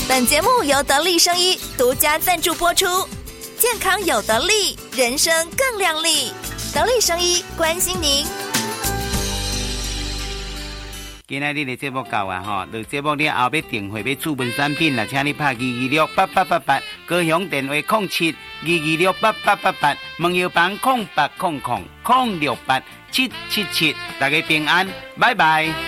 本节目由得力生医独家赞助播出，健康有得力，人生更亮丽。得力生医关心您。 今仔日的节目到啊吼，录节目了后要订货要注文产品啦，请你拍2268888，高雄电话0722268888，问药房0800068777，大家平安，拜拜。